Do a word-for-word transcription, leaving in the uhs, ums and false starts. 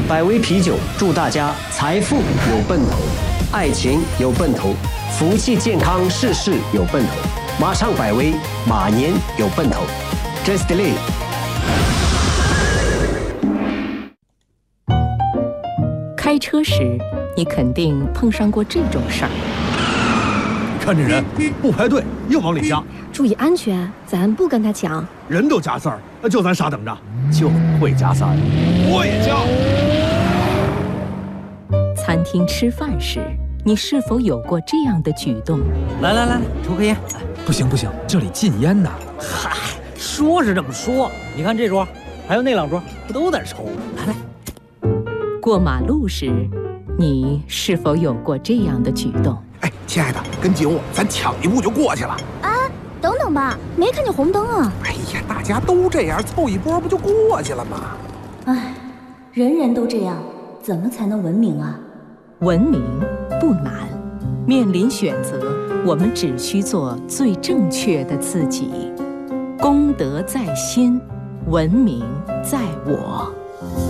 百威啤酒祝大家财富有奔头，爱情有奔头，福气健康事事有奔头。马上百威，马年有奔头。Just delay。 开车时，你肯定碰上过这种事儿。 看这人不排队，硬往里加。 注意安全，咱不跟他抢。 人都加塞儿，就咱傻等着，就会加塞儿。我也加。 餐厅吃饭时，你是否有过这样的举动？ 来来来，抽根烟。 不行不行，这里禁烟呐。 嗨，说是这么说，你看这桌，还有那两桌，不都在抽？来来。 过马路时，你是否有过这样的举动？ 哎，亲爱的，跟紧我，咱抢一步就过去了。 啊，等等吧，没看见红灯啊。 哎呀，大家都这样，凑一波不就过去了吗？ 哎，人人都这样，怎么才能文明啊？ 文明不难，面临选择，我们只需做最正确的自己。公德在心，文明在我。